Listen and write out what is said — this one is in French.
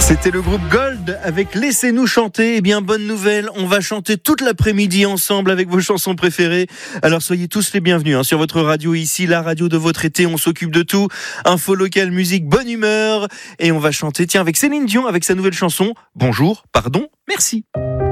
C'était le groupe Gold avec Laissez-nous chanter. Eh bien, bonne nouvelle, on va chanter toute l'après-midi ensemble avec vos chansons préférées. Alors soyez tous les bienvenus sur votre radio ici, la radio de votre été. On s'occupe de tout. Info locale, musique, bonne humeur. Et on va chanter, avec Céline Dion, avec sa nouvelle chanson Bonjour, pardon, merci.